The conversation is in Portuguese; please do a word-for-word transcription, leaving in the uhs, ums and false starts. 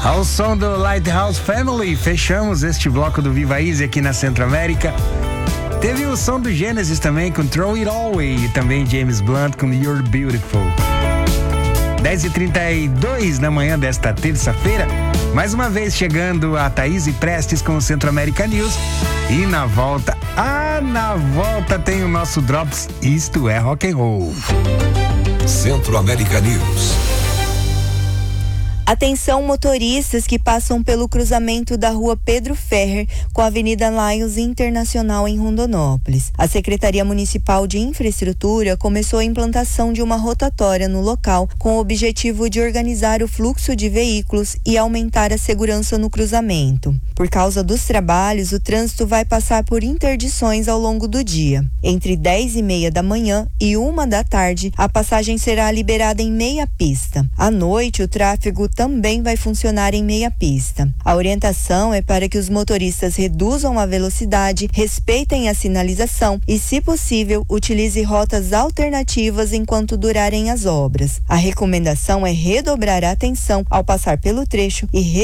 Ao som do Lighthouse Family, fechamos este bloco do Viva Easy aqui na Centro-América. Teve o som do Genesis também com Throw It All Away e também James Blunt com You're Beautiful. dez e trinta e dois da manhã desta terça-feira, mais uma vez chegando a Thaís e Prestes com o Centro-América News. E na volta, ah, na volta tem o nosso Drops, isto é rock and roll. Centro-América News. Atenção motoristas que passam pelo cruzamento da rua Pedro Ferrer com a Avenida Lions Internacional em Rondonópolis. A Secretaria Municipal de Infraestrutura começou a implantação de uma rotatória no local com o objetivo de organizar o fluxo de veículos e aumentar a segurança no cruzamento. Por causa dos trabalhos, o trânsito vai passar por interdições ao longo do dia. Entre dez e meia da manhã e uma da tarde, a passagem será liberada em meia pista. À noite, o tráfego também vai funcionar em meia pista. A orientação é para que os motoristas reduzam a velocidade, respeitem a sinalização e, se possível, utilize rotas alternativas enquanto durarem as obras. A recomendação é redobrar a atenção ao passar pelo trecho e